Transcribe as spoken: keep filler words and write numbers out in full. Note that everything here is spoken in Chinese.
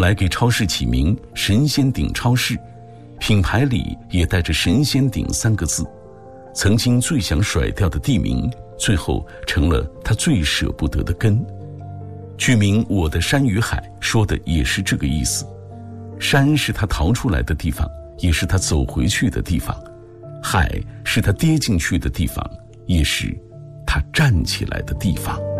来给超市起名神仙顶超市，品牌里也带着神仙顶三个字。曾经最想甩掉的地名，最后成了他最舍不得的根。剧名《我的山与海》说的也是这个意思。山是他逃出来的地方，也是他走回去的地方；海是他跌进去的地方，也是他站起来的地方。